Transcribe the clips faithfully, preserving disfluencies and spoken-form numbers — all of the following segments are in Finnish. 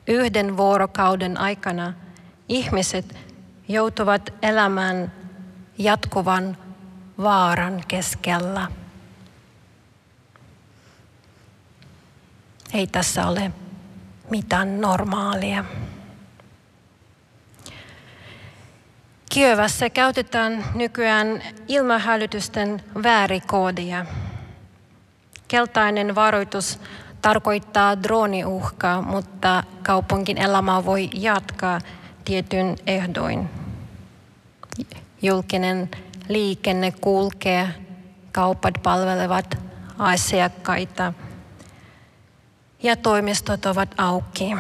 yhden vuorokauden aikana ihmiset joutuvat elämään jatkuvan vaaran keskellä. Ei tässä ole mitään normaalia. Kiovassa käytetään nykyään ilmahälytysten väärikoodia. Keltainen varoitus tarkoittaa drooniuhkaa, mutta kaupungin elämä voi jatkaa tietyn ehdoin. Julkinen liikenne kulkee, kaupat palvelevat asiakkaita ja toimistot ovat auki.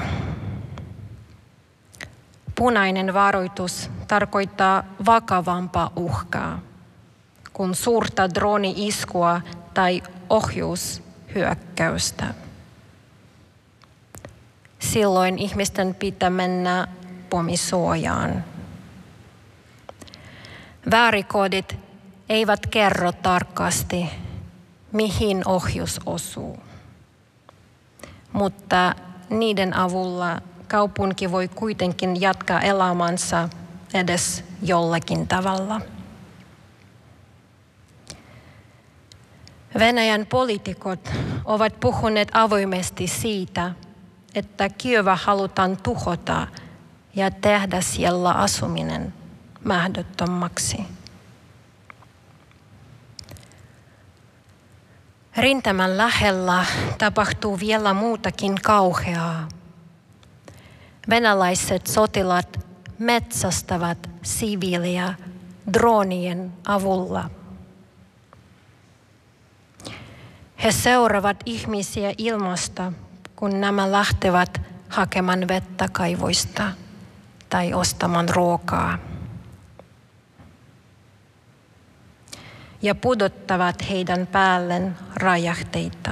Punainen varoitus tarkoittaa vakavampaa uhkaa, kun suurta drooni-iskua tai ohjushyökkäystä. Silloin ihmisten pitää mennä pommisuojaan. Väärikoodit eivät kerro tarkasti, mihin ohjus osuu, mutta niiden avulla kaupunki voi kuitenkin jatkaa elämänsä edes jollakin tavalla. Venäjän poliitikot ovat puhuneet avoimesti siitä, että Kiova halutaan tuhota ja tehdä siellä asuminen mahdottomaksi. Rintaman lähellä tapahtuu vielä muutakin kauheaa. Venäläiset sotilaat metsästävät siviiliä droonien avulla. He seuraavat ihmisiä ilmasta, kun nämä lähtevät hakemaan vettä kaivoista tai ostamaan ruokaa. Ja pudottavat heidän päälleen räjähteitä.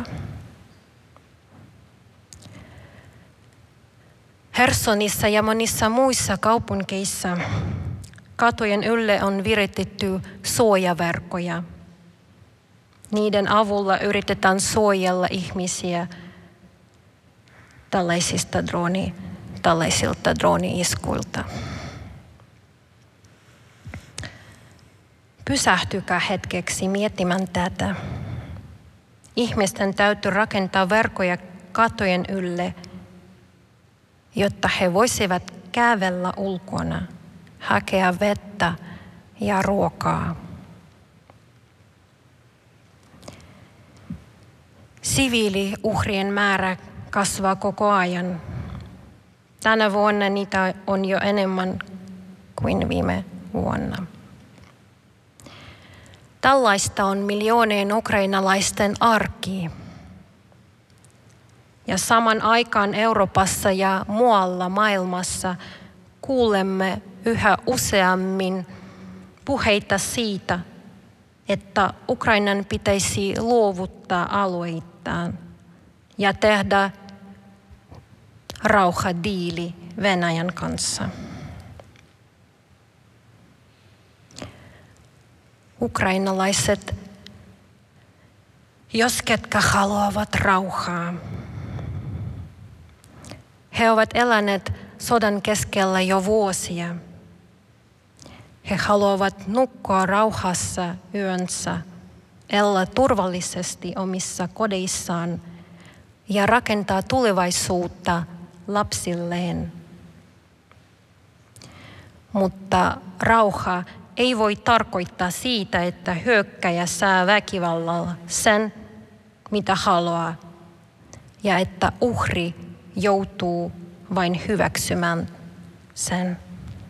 Hersonissa ja monissa muissa kaupungeissa katujen ylle on viritetty suojaverkkoja. Niiden avulla yritetään suojella ihmisiä tällaisista drooni, tällaisilta drooni-iskuilta. Pysähtykää hetkeksi miettimään tätä. Ihmisten täytyy rakentaa verkkoja katujen ylle, jotta he voisivat kävellä ulkona, hakea vettä ja ruokaa. Siviiliuhrien määrä kasvaa koko ajan. Tänä vuonna niitä on jo enemmän kuin viime vuonna. Tällaista on miljoonien ukrainalaisten arki. Ja saman aikaan Euroopassa ja muualla maailmassa kuulemme yhä useammin puheita siitä, että Ukrainan pitäisi luovuttaa alueitaan ja tehdä rauhadiili Venäjän kanssa. Ukrainalaiset, jos ketkä haluavat rauhaa, he ovat eläneet sodan keskellä jo vuosia. He haluavat nukkua rauhassa yönsä, elää turvallisesti omissa kodeissaan ja rakentaa tulevaisuutta lapsilleen. Mutta rauha ei voi tarkoittaa siitä, että hyökkäjä saa väkivallalla sen, mitä haluaa, ja että uhri joutuu vain hyväksymään sen.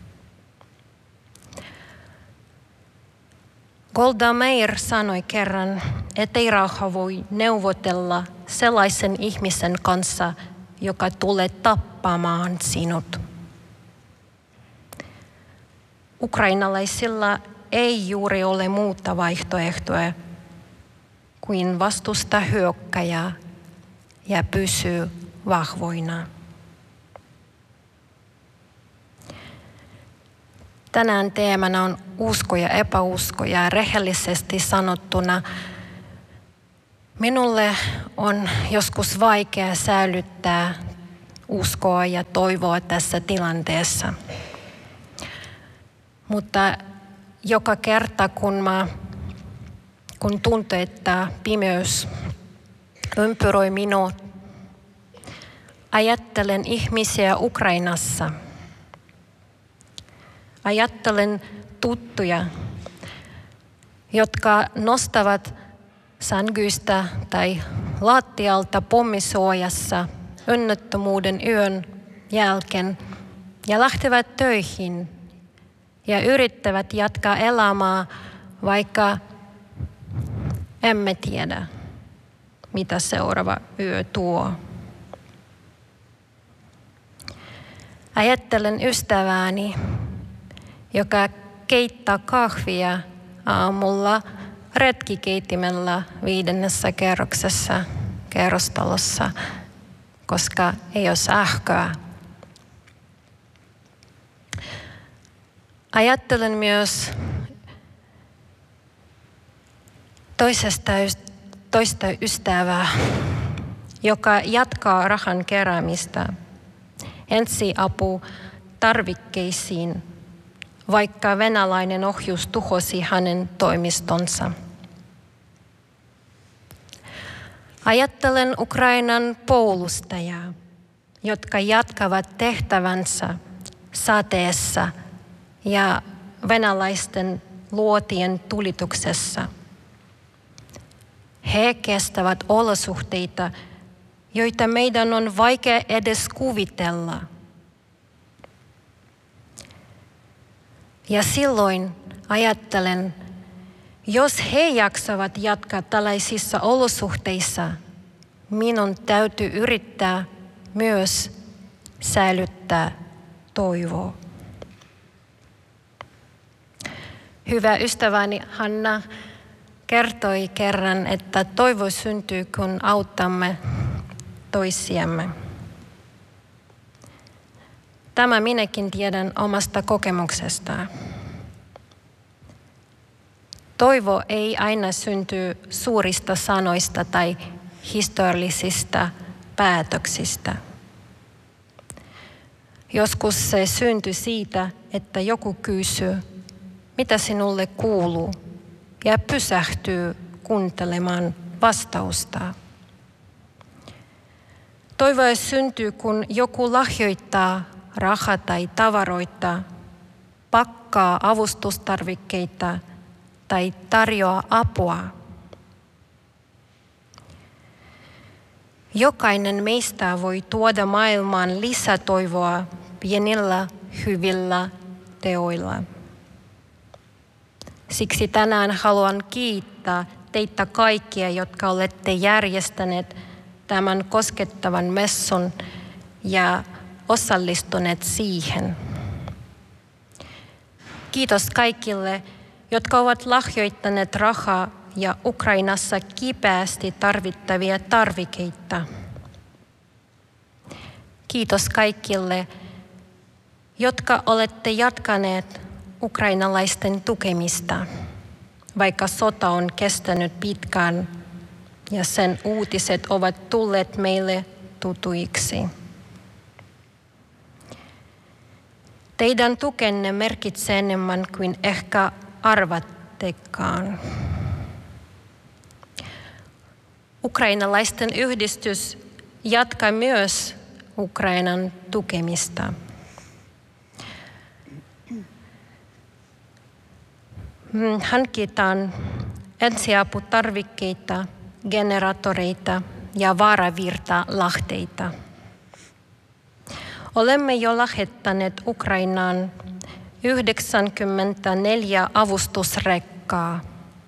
Golda Meir sanoi kerran, ettei rauha voi neuvotella sellaisen ihmisen kanssa, joka tulee tappamaan sinut. Ukrainalaisilla ei juuri ole muuta vaihtoehtoa kuin vastustaa hyökkäjää ja pysyä vahvoina. Tänään teemana on usko ja epäusko, ja rehellisesti sanottuna minulle on joskus vaikea säilyttää uskoa ja toivoa tässä tilanteessa. Mutta joka kerta, kun, mä, kun tuntee, että pimeys ympäröi minua, ajattelen ihmisiä Ukrainassa. Ajattelen tuttuja, jotka nostavat sängystä tai lattialta pommisuojassa onnettomuuden yön jälkeen ja lähtevät töihin ja yrittävät jatkaa elämää, vaikka emme tiedä, mitä seuraava yö tuo. Ajattelen ystävääni, joka keittää kahvia aamulla retkikeittimellä viidennessä kerroksessa kerrostalossa, koska ei ole sähköä. Ajattelen myös toisesta, toista ystävää, joka jatkaa rahan keräämistä ensiapu tarvikkeisiin, vaikka venäläinen ohjus tuhosi hänen toimistonsa. Ajattelen Ukrainan puolustajia, jotka jatkavat tehtävänsä sateessa ja venäläisten luotien tulituksessa. He kestävät olosuhteita, joita meidän on vaikea edes kuvitella. Ja silloin ajattelen, jos he jaksavat jatkaa tällaisissa olosuhteissa, minun täytyy yrittää myös säilyttää toivoa. Hyvä ystäväni Hanna kertoi kerran, että toivo syntyy, kun autamme toisiamme. Tämä minäkin tiedän omasta kokemuksesta. Toivo ei aina synty suurista sanoista tai historiallisista päätöksistä. Joskus se syntyy siitä, että joku kysyy, mitä sinulle kuuluu, ja pysähtyy kuuntelemaan vastausta. Toivoa syntyy, kun joku lahjoittaa rahaa tai tavaroita, pakkaa avustustarvikkeita tai tarjoaa apua. Jokainen meistä voi tuoda maailmaan lisätoivoa pienillä hyvillä teoilla. Siksi tänään haluan kiittää teitä kaikkia, jotka olette järjestäneet tämän koskettavan messun ja osallistuneet siihen. Kiitos kaikille, jotka ovat lahjoittaneet rahaa ja Ukrainassa kipeästi tarvittavia tarvikkeita. Kiitos kaikille, jotka olette jatkaneet ukrainalaisten tukemista, vaikka sota on kestänyt pitkään ja sen uutiset ovat tulleet meille tutuiksi. Teidän tukenne merkitsee enemmän kuin ehkä arvattekaan. Ukrainalaisten yhdistys jatkaa myös Ukrainan tukemista. Hankitaan ensiaputarvikkeita, generaattoreita ja varavirtalahteita. Olemme jo lähettäneet Ukrainaan yhdeksänkymmentäneljä avustusrekkaa.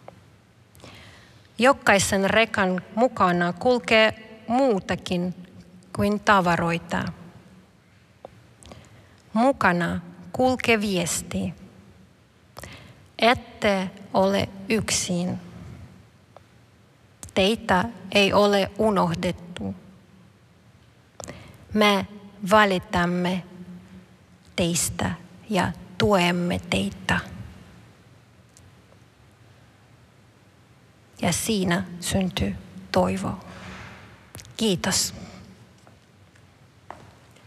Jokaisen rekan mukana kulkee muutakin kuin tavaroita. Mukana kulkee viesti. Ette ole yksin. Teitä ei ole unohdettu. Me välitämme teistä ja tuemme teitä. Ja siinä syntyy toivo. Kiitos.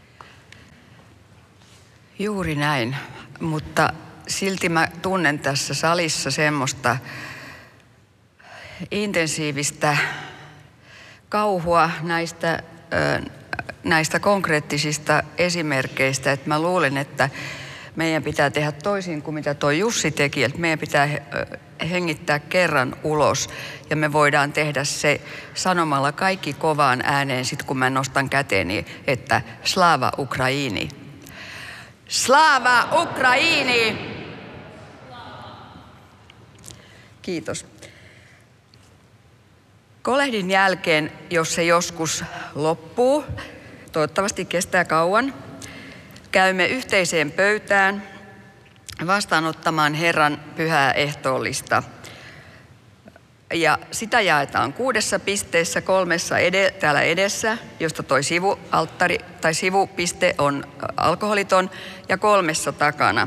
Juuri näin, mutta silti mä tunnen tässä salissa semmoista intensiivistä kauhua näistä, näistä konkreettisista esimerkkeistä, että mä luulen, että meidän pitää tehdä toisin kuin mitä toi Jussi teki, että meidän pitää hengittää kerran ulos ja me voidaan tehdä se sanomalla kaikki kovaan ääneen sit kun mä nostan käteni, että Slava Ukraini. Slava Ukraini! Kiitos. Kolehdin jälkeen, jos se joskus loppuu, toivottavasti kestää kauan, käymme yhteiseen pöytään vastaanottamaan Herran pyhää ehtoollista. Ja sitä jaetaan kuudessa pisteessä, kolmessa ed- täällä edessä, josta toi sivualttari tai sivupiste on alkoholiton, ja kolmessa takana.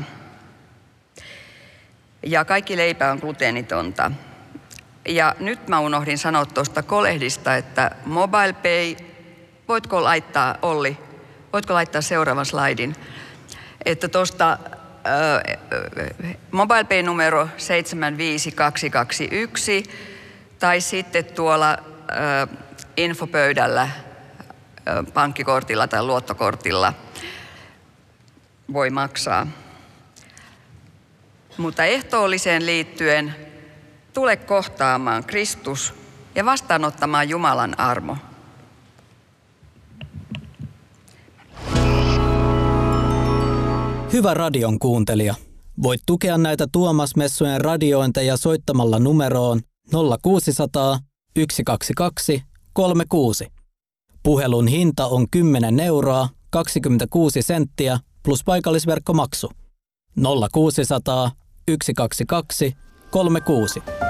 Ja kaikki leipä on gluteenitonta. Ja nyt mä unohdin sanoa tuosta kolehdista, että MobilePay, voitko laittaa, Olli, voitko laittaa seuraavan slaidin, että tuosta äh, MobilePay-numero seitsemän viisi kaksi kaksi yksi tai sitten tuolla äh, infopöydällä äh, pankkikortilla tai luottokortilla voi maksaa. Mutta ehtoolliseen liittyen tule kohtaamaan Kristus ja vastaanottamaan Jumalan armo. Hyvä radion kuuntelija. Voit tukea näitä Tuomas-messujen radiointeja soittamalla numeroon nolla kuusi nolla nolla yksi kaksi kaksi kolme kuusi. Puhelun hinta on kymmenen euroa kaksikymmentäkuusi senttiä plus paikallisverkkomaksu. nolla kuusi nolla nolla yksi kaksi kaksi kolme kuusi.